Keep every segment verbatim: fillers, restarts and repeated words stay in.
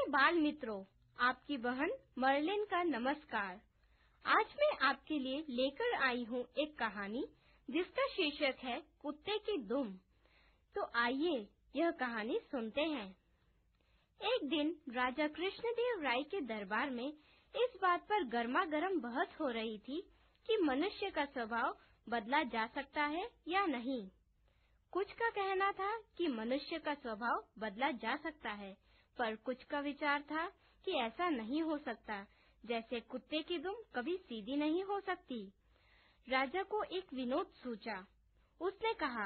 प्रिय बाल मित्रों, आपकी बहन मर्लिन का नमस्कार। आज मैं आपके लिए लेकर आई हूँ एक कहानी जिसका शीर्षक है कुत्ते की दुम। तो आइए यह कहानी सुनते हैं। एक दिन राजा कृष्णदेव राय के दरबार में इस बात पर गर्मा गर्म बहस हो रही थी कि मनुष्य का स्वभाव बदला जा सकता है या नहीं। कुछ का कहना था कि मनुष्य का स्वभाव बदला जा सकता है, पर कुछ का विचार था कि ऐसा नहीं हो सकता, जैसे कुत्ते की दुम कभी सीधी नहीं हो सकती। राजा को एक विनोद सूझा। उसने कहा,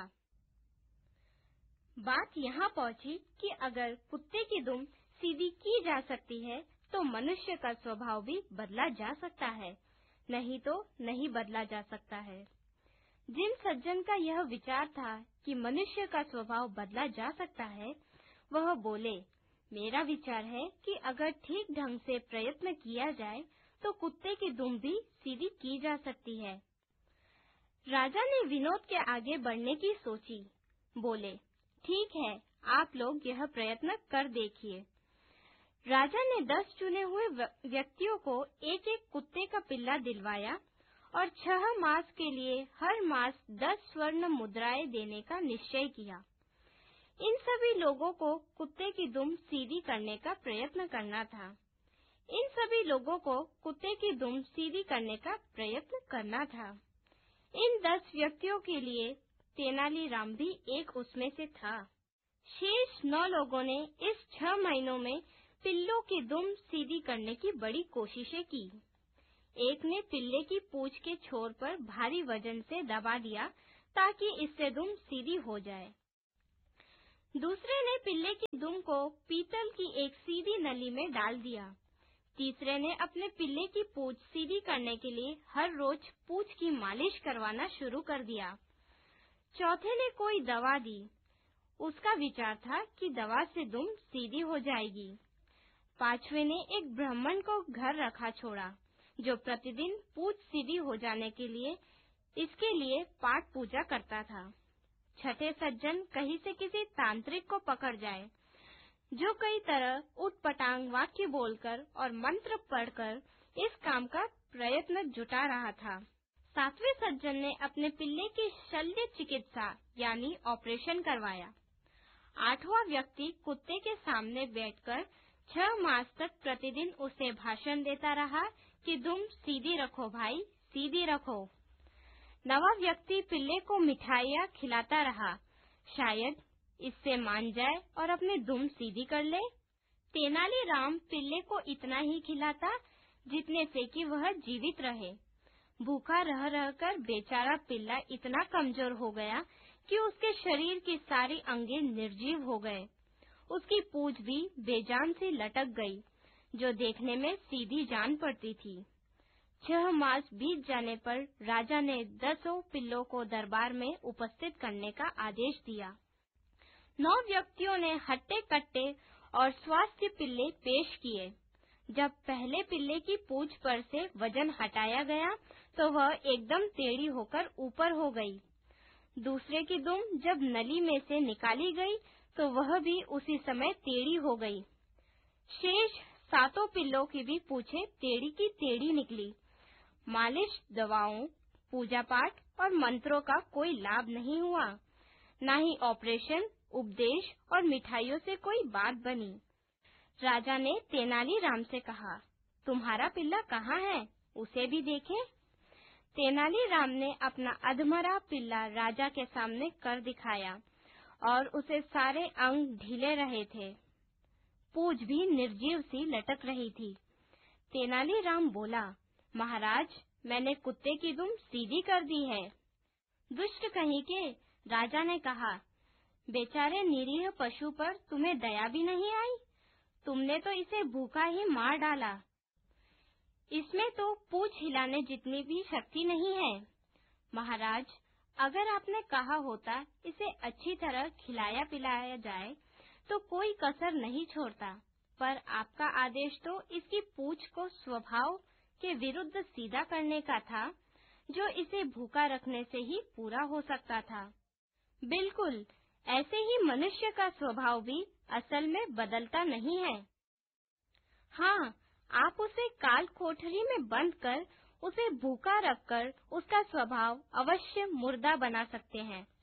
बात यहाँ पहुँची कि अगर कुत्ते की दुम सीधी की जा सकती है, तो मनुष्य का स्वभाव भी बदला जा सकता है, नहीं तो नहीं बदला जा सकता है। जिन सज्जन का यह विचार था कि मनुष्य का स्वभाव बदला जा सकता है, वह बोले, मेरा विचार है कि अगर ठीक ढंग से प्रयत्न किया जाए तो कुत्ते की दुम भी सीधी की जा सकती है। राजा ने विनोद के आगे बढ़ने की सोची। बोले, ठीक है, आप लोग यह प्रयत्न कर देखिए। राजा ने दस चुने हुए व्यक्तियों को एक एक कुत्ते का पिल्ला दिलवाया और छह मास के लिए हर मास दस स्वर्ण मुद्राएं देने का निश्चय किया। इन सभी लोगों को कुत्ते की दुम सीधी करने का प्रयत्न करना था। इन सभी लोगों को कुत्ते की दुम सीधी करने का प्रयत्न करना था। इन दस व्यक्तियों के लिए तेनालीराम भी एक उसमें से था। शेष नौ लोगों ने इस छह महीनों में पिल्लों की दुम सीधी करने की बड़ी कोशिशें की। एक ने पिल्ले की पूंछ के छोर पर भारी वजन से दबा दिया ताकि इससे दुम सीधी हो जाए। दूसरे ने पिल्ले की दुम को पीतल की एक सीधी नली में डाल दिया। तीसरे ने अपने पिल्ले की पूंछ सीधी करने के लिए हर रोज पूंछ की मालिश करवाना शुरू कर दिया। चौथे ने कोई दवा दी। उसका विचार था कि दवा से दुम सीधी हो जाएगी। पांचवे ने एक ब्राह्मण को घर रखा छोड़ा, जो प्रतिदिन पूंछ सीधी हो जाने के लिए इसके लिए पाठ पूजा करता था। छठे सज्जन कहीं से किसी तांत्रिक को पकड़ जाए, जो कई तरह उटपटांग वाक्य बोलकर और मंत्र पढ़कर इस काम का प्रयत्न जुटा रहा था। सातवें सज्जन ने अपने पिल्ले की शल्य चिकित्सा यानी ऑपरेशन करवाया। आठवां व्यक्ति कुत्ते के सामने बैठकर छह मास तक प्रतिदिन उसे भाषण देता रहा कि तुम सीधी रखो भाई, सीधी रखो। नवा व्यक्ति पिल्ले को मिठाइयाँ खिलाता रहा, शायद इससे मान जाए और अपनी दुम सीधी कर ले। तेनालीराम पिल्ले को इतना ही खिलाता जितने से कि वह जीवित रहे। भूखा रह रहकर बेचारा पिल्ला इतना कमजोर हो गया कि उसके शरीर की सारी अंगें निर्जीव हो गए। उसकी पूंछ भी बेजान सी लटक गई, जो देखने में सीधी जान पड़ती थी। छह मास बीत जाने पर राजा ने दसों पिल्लों को दरबार में उपस्थित करने का आदेश दिया। नौ व्यक्तियों ने हट्टे कट्टे और स्वास्थ्य पिल्ले पेश किए। जब पहले पिल्ले की पूंछ पर से वजन हटाया गया तो वह एकदम टेढ़ी होकर ऊपर हो गई। दूसरे की दुम जब नली में से निकाली गई तो वह भी उसी समय टेढ़ी हो गई। शेष सातों पिल्लों की भी पूंछें टेढ़ी की टेढ़ी निकली। मालिश, दवाओं, पूजा पाठ और मंत्रों का कोई लाभ नहीं हुआ। न ही ऑपरेशन, उपदेश और मिठाइयों से कोई बात बनी। राजा ने तेनालीराम से कहा, तुम्हारा पिल्ला कहाँ है? उसे भी देखें। तेनालीराम ने अपना अधमरा पिल्ला राजा के सामने कर दिखाया और उसे सारे अंग ढीले रहे थे। पूंछ भी निर्जीव सी लटक रही थी। तेनालीराम बोला, महाराज, मैंने कुत्ते की दुम सीधी कर दी है। दुष्ट कहीं के, राजा ने कहा, बेचारे निरीह पशु पर तुम्हें दया भी नहीं आई। तुमने तो इसे भूखा ही मार डाला। इसमें तो पूंछ हिलाने जितनी भी शक्ति नहीं है। महाराज, अगर आपने कहा होता इसे अच्छी तरह खिलाया पिलाया जाए तो कोई कसर नहीं छोड़ता, पर आपका आदेश तो इसकी पूंछ को स्वभाव के विरुद्ध सीधा करने का था, जो इसे भूखा रखने से ही पूरा हो सकता था। बिल्कुल ऐसे ही मनुष्य का स्वभाव भी असल में बदलता नहीं है। हाँ, आप उसे काल कोठरी में बंद कर उसे भूखा रखकर उसका स्वभाव अवश्य मुर्दा बना सकते हैं।